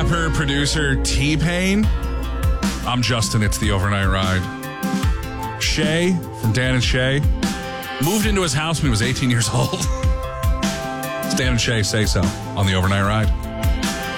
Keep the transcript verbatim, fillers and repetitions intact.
rapper, producer T-Pain. I'm Justin. It's the Overnight Ride. Shay from Dan and Shay moved into his house when he was eighteen years old. It's Dan and Shay Say So on the Overnight Ride.